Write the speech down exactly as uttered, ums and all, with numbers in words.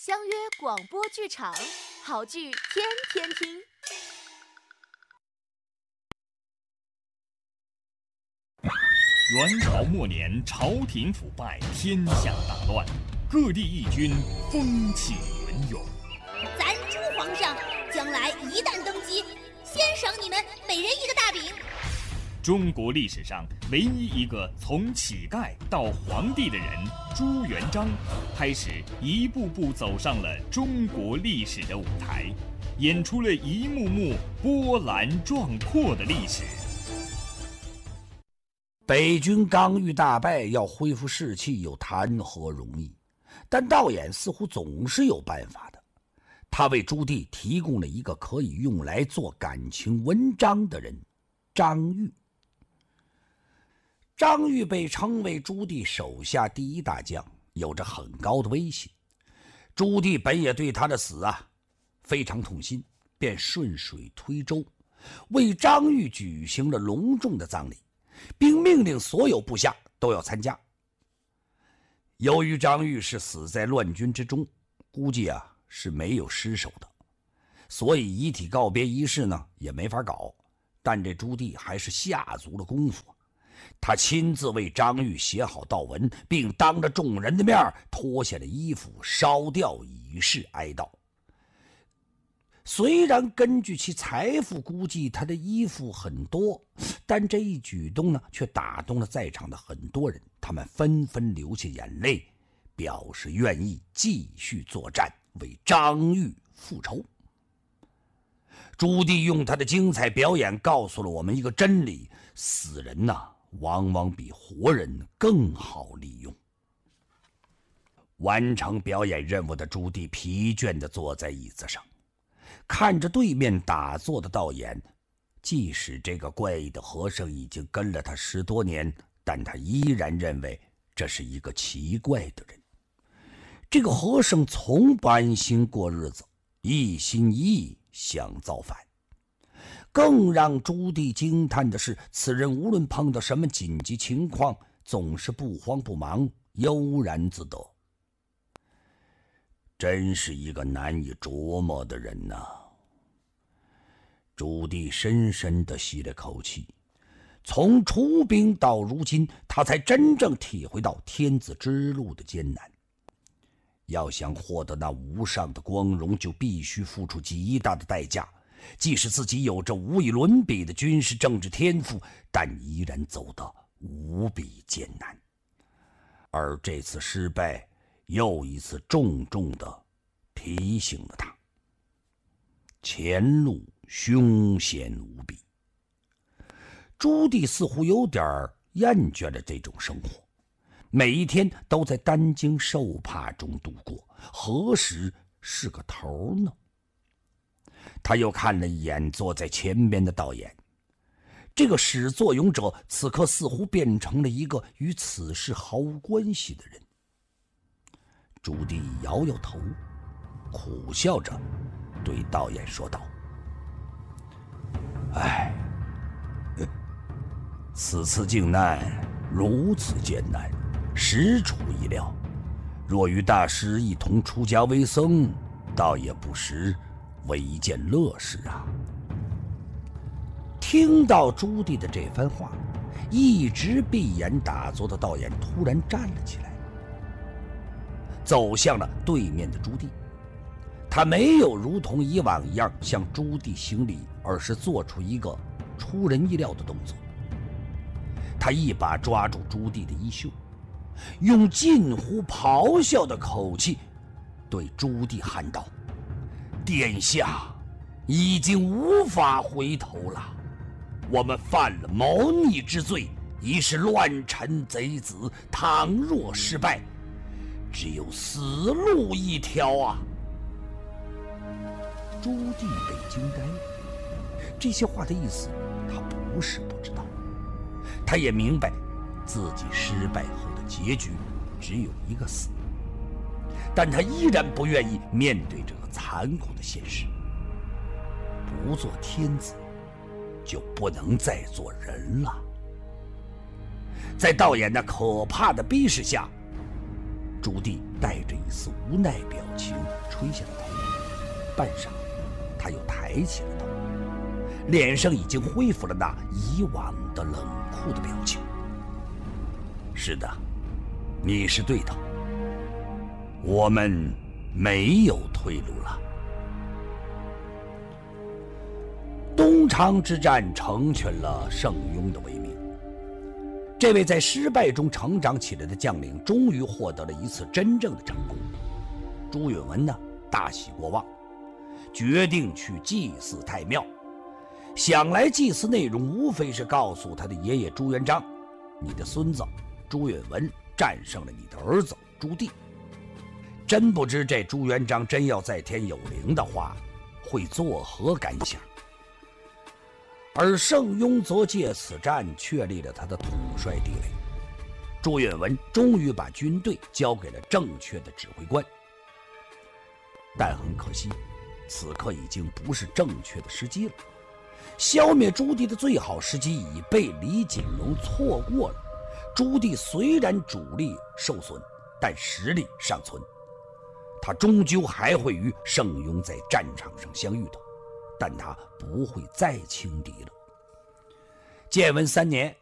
相约广播剧场，好剧天天听。 元朝末年，朝廷腐败，天下大乱，各地义军风起云涌。 咱朱皇上将来一旦登基，先赏你们每人一个大饼。 中国历史上唯一一个从乞丐到皇帝的人朱元璋，开始一步步走上了中国历史的舞台，演出了一幕幕波澜壮阔的历史。 北军刚遇大败，要恢复士气又谈何容易？但道衍似乎总是有办法的。他为朱棣提供了一个可以用来做感情文章的人——张玉。张玉被称为朱棣手下第一大将，有着很高的威信。朱棣本也对他的死啊非常痛心，便顺水推舟，为张玉举行了隆重的葬礼，并命令所有部下都要参加。由于张玉是死在乱军之中，估计啊是没有尸首的，所以遗体告别仪式呢也没法搞。但这朱棣还是下足了功夫，他亲自为张玉写好悼文，并当着众人的面脱下了衣服烧掉，以示哀悼。虽然根据其财富估计他的衣服很多，但这一举动呢却打动了在场的很多人，他们纷纷流下眼泪，表示愿意继续作战，为张玉复仇。朱棣用他的精彩表演告诉了我们一个真理：死人呐、啊，往往比活人更好利用。完成表演任务的朱棣疲倦地坐在椅子上，看着对面打坐的道衍，即使这个怪异的和尚已经跟了他十多年，但他依然认为这是一个奇怪的人。这个和尚从不安心过日子，一心一意想造反。更让朱棣惊叹的是，此人无论碰到什么紧急情况，总是不慌不忙，悠然自得。真是一个难以琢磨的人呐、啊！朱棣深深地吸了口气，从出兵到如今，他才真正体会到天子之路的艰难。要想获得那无上的光荣，就必须付出极大的代价。即使自己有着无与伦比的军事政治天赋，但依然走得无比艰难。而这次失败又一次重重地提醒了他，前路凶险无比。朱棣似乎有点厌倦了这种生活，每一天都在担惊受怕中度过，何时是个头呢？他又看了一眼坐在前边的道衍，这个始作俑者此刻似乎变成了一个与此事毫无关系的人。朱棣摇摇头，苦笑着对道衍说道：唉，此次靖难如此艰难，实出意料。若与大师一同出家为僧，倒也不失为一件乐事啊。听到朱棣的这番话，一直闭眼打坐的道衍突然站了起来，走向了对面的朱棣。他没有如同以往一样向朱棣行礼，而是做出一个出人意料的动作。他一把抓住朱棣的衣袖，用近乎咆哮的口气对朱棣喊道：殿下已经无法回头了，我们犯了谋逆之罪，已是乱臣贼子，倘若失败，只有死路一条啊！朱棣被惊呆了，这些话的意思他不是不知道，他也明白自己失败后的结局只有一个死，但他依然不愿意面对这个残酷的现实。不做天子，就不能再做人了。在道衍那可怕的逼视下，朱棣带着一丝无奈表情垂下了头，半晌，他又抬起了头，脸上已经恢复了那以往的冷酷的表情。是的，你是对的，我们没有退路了。东昌之战成全了盛庸的威名，这位在失败中成长起来的将领终于获得了一次真正的成功。朱允炆呢，大喜过望，决定去祭祀太庙。想来祭祀内容无非是告诉他的爷爷朱元璋，你的孙子朱允炆战胜了你的儿子朱棣。真不知这朱元璋真要在天有灵的话，会作何感想？而盛庸则借此战确立了他的统帅地位。朱允炆终于把军队交给了正确的指挥官，但很可惜，此刻已经不是正确的时机了。消灭朱棣的最好时机已被李景龙错过了。朱棣虽然主力受损，但实力尚存，他终究还会与盛庸在战场上相遇的，但他不会再轻敌了。建文三年，